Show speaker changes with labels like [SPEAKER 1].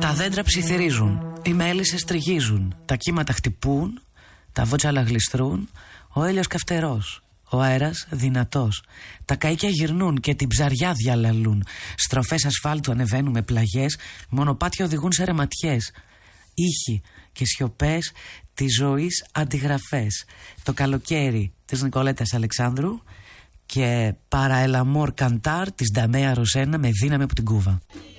[SPEAKER 1] Τα δέντρα ψιθυρίζουν, οι μέλισσες τριγίζουν, τα κύματα χτυπούν, τα βότσαλα γλιστρούν, ο ήλιος καυτερός, ο αέρας δυνατός. Τα καΐκια γυρνούν και την ψαριά διαλαλούν. Στροφές ασφάλτου ανεβαίνουν με πλαγιές, μονοπάτια οδηγούν σε ρεματιές. Ήχοι και σιωπές της ζωής αντιγραφές. Το καλοκαίρι της Νικολέτας Αλεξάνδρου και Παραελαμόρ Καντάρ της Νταμέα Ροσένα με δύναμη από την Κούβα.